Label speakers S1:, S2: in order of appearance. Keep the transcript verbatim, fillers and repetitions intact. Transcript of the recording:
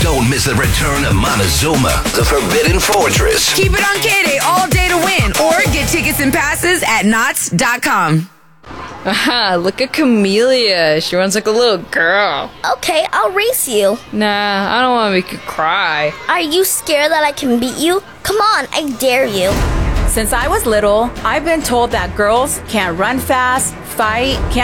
S1: Don't miss the return of Montezuma, the Forbidden Fortress.
S2: Keep it on K-Day all day to win, or get tickets and passes at knots dot com.
S3: Aha, look at Camellia. She runs like a little girl.
S4: Okay, I'll race you.
S3: Nah, I don't want to make you cry.
S4: Are you scared that I can beat you? Come on, I dare you.
S5: Since I was little, I've been told that girls can't run fast, fight, can't